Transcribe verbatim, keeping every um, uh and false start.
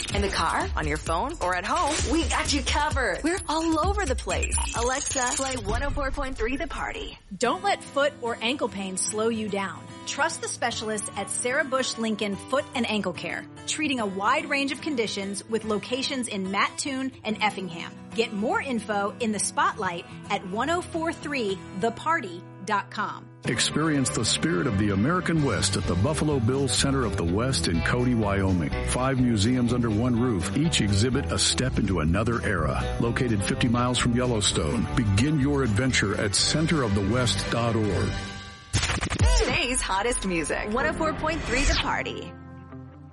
In the car, on your phone, or at home, we got you covered. We're all over the place. Alexa, play one oh four point three The Party. Don't let foot or ankle pain slow you down. Trust the specialists at Sarah Bush Lincoln Foot and Ankle Care, treating a wide range of conditions with locations in Mattoon and Effingham. Get more info in the spotlight at ten forty-three the party dot com. Experience the spirit of the American West at the Buffalo Bills Center of the West in Cody, Wyoming. Five museums under one roof, each exhibit a step into another era. Located fifty miles from Yellowstone. Begin your adventure at center of the west dot org. Today's hottest music. one oh four point three The Party.